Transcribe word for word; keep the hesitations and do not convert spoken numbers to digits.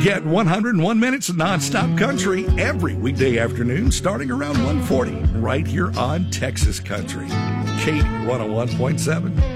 Get one hundred one minutes of nonstop country every weekday afternoon starting around one forty right here on Texas Country. Katy one oh one point seven.